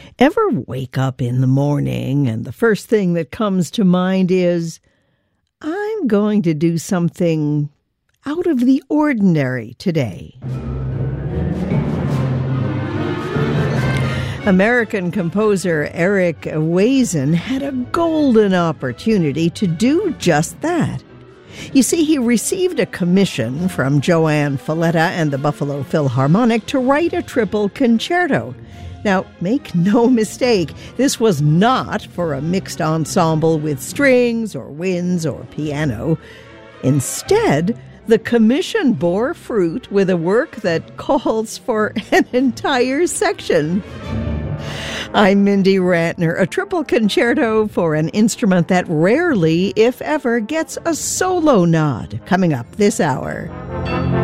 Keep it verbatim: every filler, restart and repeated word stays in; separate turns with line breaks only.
Ever wake up in the morning and the first thing that comes to mind is, I'm going to do something out of the ordinary today? American composer Eric Wazen had a golden opportunity to do just that. You see, he received a commission from Joanne Falletta and the Buffalo Philharmonic to write a triple concerto. Now, make no mistake, this was not for a mixed ensemble with strings or winds or piano. Instead, the commission bore fruit with a work that calls for an entire section. I'm Mindy Rantner, a triple concerto for an instrument that rarely, if ever, gets a solo nod, coming up this hour.